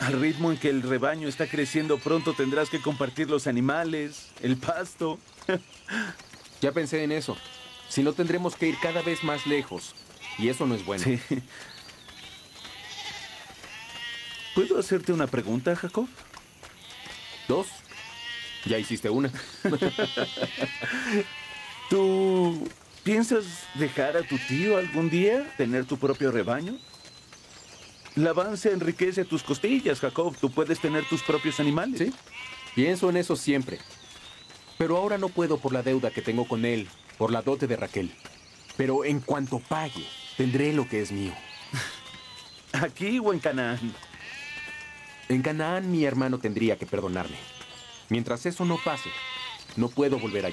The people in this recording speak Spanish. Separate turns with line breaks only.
Al ritmo en que el rebaño está creciendo, pronto tendrás que compartir los animales, el pasto.
Ya pensé en eso. Si no, tendremos que ir cada vez más lejos. Y eso no es bueno.
Sí. ¿Puedo hacerte una pregunta, Jacob?
2. Ya hiciste una.
¿Tú piensas dejar a tu tío algún día tener tu propio rebaño? La avance enriquece tus costillas, Jacob. Tú puedes tener tus propios animales.
Sí, pienso en eso siempre. Pero ahora no puedo por la deuda que tengo con él, por la dote de Raquel. Pero en cuanto pague, tendré lo que es mío.
¿Aquí o en Canaán?
En Canaán mi hermano tendría que perdonarme. Mientras eso no pase, no puedo volver a